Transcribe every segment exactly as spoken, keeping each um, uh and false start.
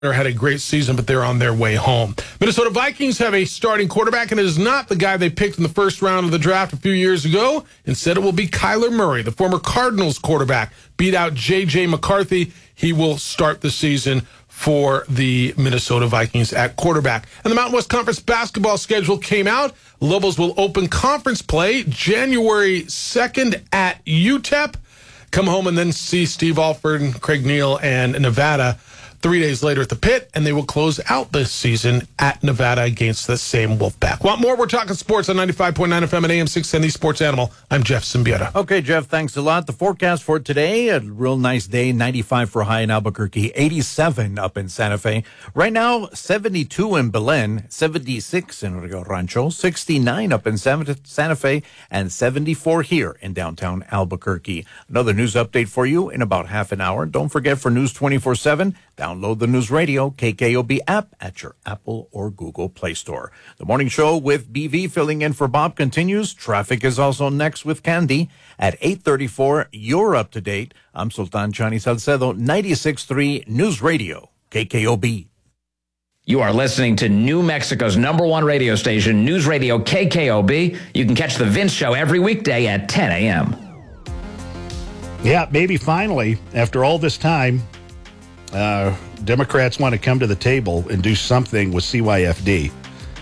had a great season, but they're on their way home. Minnesota Vikings have a starting quarterback, and it is not the guy they picked in the first round of the draft a few years ago. Instead, it will be Kyler Murray, the former Cardinals quarterback, beat out J J. McCarthy. He will start the season for the Minnesota Vikings at quarterback. And the Mountain West Conference basketball schedule came out. Lobos will open conference play January second at U T E P. Come home and then see Steve Alford, Craig Neal, and Nevada three days later at the Pit, and they will close out this season at Nevada against the same Wolfpack. Want more? We're talking sports on ninety-five point nine F M and A M six ten, the Sports Animal. I'm Jeff Symbieta. Okay, Jeff, thanks a lot. The forecast for today, a real nice day, ninety-five for high in Albuquerque, eighty-seven up in Santa Fe. Right now, seventy-two in Belen, seventy-six in Rio Rancho, sixty-nine up in Santa Fe, and seventy-four here in downtown Albuquerque. Another news update for you in about half an hour. Don't forget, for News twenty-four seven, download the News Radio K K O B app at your Apple or Google Play Store. The morning show with B V filling in for Bob continues. Traffic is also next with Candy at eight thirty-four. You're up to date. I'm Sultan Chani Salcedo, ninety-six point three News Radio K K O B. You are listening to New Mexico's number one radio station, News Radio K K O B. You can catch the Vince Show every weekday at ten a.m. Yeah, maybe finally, after all this time, Uh, Democrats want to come to the table and do something with C Y F D.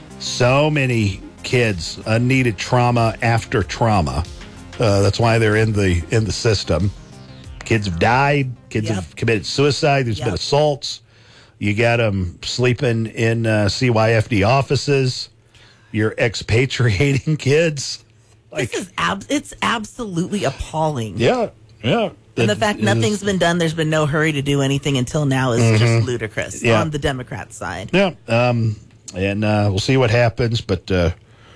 So many kids, unneeded trauma after trauma. Uh, that's why they're in the in the system. Kids have died. Kids Yep. have committed suicide. There's Yep. been assaults. You got them sleeping in uh, C Y F D offices. You're expatriating kids. Like, This is ab- it's absolutely appalling. yeah, yeah. And the It fact is- nothing's been done, there's been no hurry to do anything until now is just ludicrous Yeah. on the Democrat side. Yeah, um, and uh, we'll see what happens. But uh,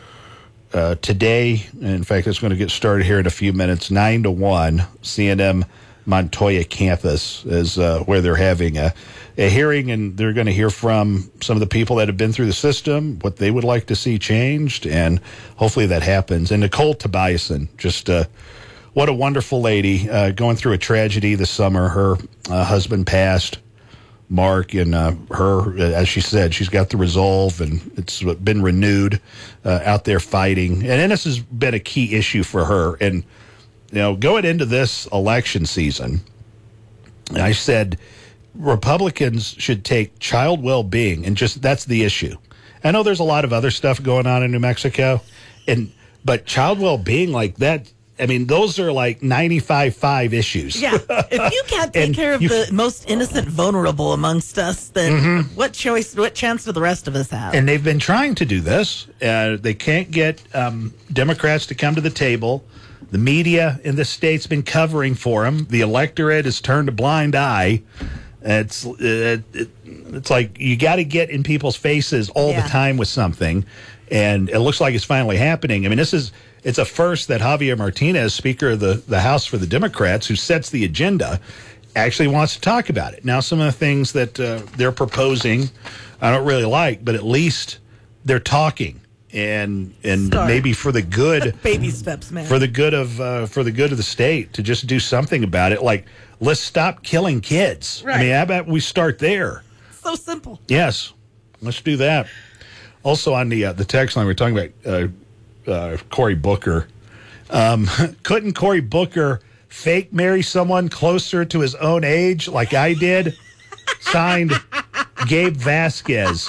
uh, today, in fact, it's going to get started here in a few minutes. Nine to one, C and M Montoya campus is uh, where they're having a, a hearing, and they're going to hear from some of the people that have been through the system, what they would like to see changed, and hopefully that happens. And Nicole Tobiasen, just uh, what a wonderful lady, uh, going through a tragedy this summer. Her uh, husband passed. Mark, and uh, her, as she said, she's got the resolve, and it's been renewed uh, out there fighting. And this has been a key issue for her. And, you know, going into this election season, I said Republicans should take child well-being, and just that's the issue. I know there's a lot of other stuff going on in New Mexico, and but child well-being like that, I mean, those are like ninety-five five issues. Yeah. If you can't take And care of you- the most innocent vulnerable amongst us, then what choice, what chance do the rest of us have? And they've been trying to do this. Uh, they can't get um, Democrats to come to the table. The media in the state's been covering for them. The electorate has turned a blind eye. It's uh, it, it's like you got to get in people's faces all Yeah. the time with something, and it looks like it's finally happening. I mean, this is it's a first that Javier Martinez, Speaker of the, the House for the Democrats, who sets the agenda, actually wants to talk about it. Now, some of the things that uh, they're proposing, I don't really like, but at least they're talking, and and Start. maybe for the good. Baby steps, man. For the good of uh, for the good of the state, to just do something about it. Like, let's stop killing kids. I Right. mean, how about we start there? so simple. Yes, let's do that. Also on the uh, the text line, we're talking about uh, uh, Cory Booker. Um, couldn't Cory Booker fake marry someone closer to his own age like I did? Signed, Gabe Vasquez.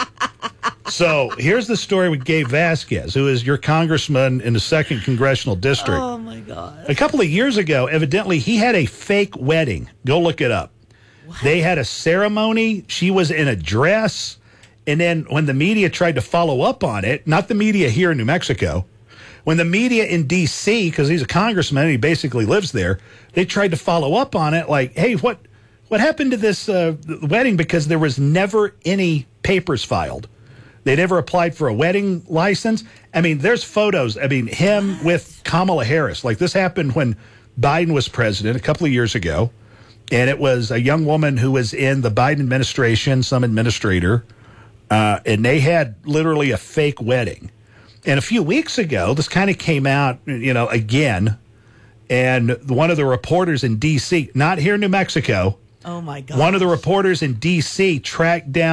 So here's the story with Gabe Vasquez, who is your congressman in the second congressional district. Oh, my God. A couple of years ago, evidently, he had a fake wedding. Go look it up. They had a ceremony. She was in a dress. And then when the media tried to follow up on it, not the media here in New Mexico, when the media in D C, because he's a congressman and he basically lives there, they tried to follow up on it like, hey, what what happened to this uh, wedding? Because there was never any papers filed. They never applied for a wedding license. I mean, there's photos. I mean, him with Kamala Harris. Like, this happened when Biden was president a couple of years ago. And it was a young woman who was in the Biden administration, some administrator. Uh, and they had literally a fake wedding. And a few weeks ago, this kind of came out, you know, again. And one of the reporters in D C, not here in New Mexico, Oh, my God. One of the reporters in D C tracked down